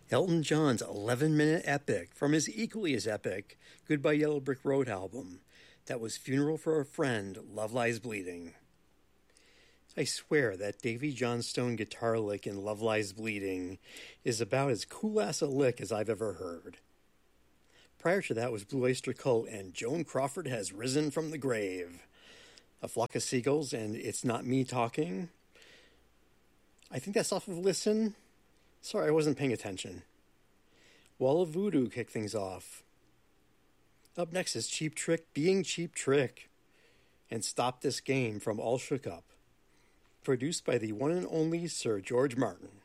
Elton John's 11-minute epic from his equally as epic Goodbye Yellow Brick Road album. That was Funeral for a Friend, Love Lies Bleeding. I swear that Davy Johnstone guitar lick in Love Lies Bleeding is about as cool-ass a lick as I've ever heard. Prior to that was Blue Oyster Cult and Joan Crawford Has Risen from the Grave. A Flock of Seagulls and It's Not Me Talking. I think that's off of Listen. Sorry, I wasn't paying attention. Wall of Voodoo kicked things off. Up next is Cheap Trick Being Cheap Trick. And Stop This Game from All Shook Up. Produced by the one and only Sir George Martin.